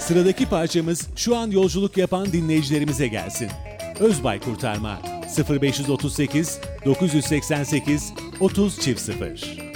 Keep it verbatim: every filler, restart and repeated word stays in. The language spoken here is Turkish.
Sıradaki parçamız şu an yolculuk yapan dinleyicilerimize gelsin. Özbay Kurtarma sıfır beş otuz sekiz dokuz seksen sekiz otuz sıfır sıfır.